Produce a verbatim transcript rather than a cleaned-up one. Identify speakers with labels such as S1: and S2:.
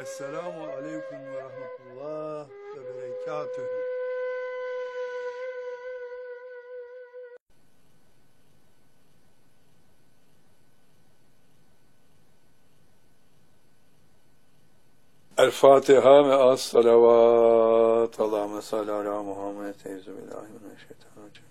S1: Esselamu aleyküm ve rahmetullah ve berekatühü. El Fatiha ve as salavat. Allahümme salli ala Muhammed. Eyzu billahi mineşşeytanirracim.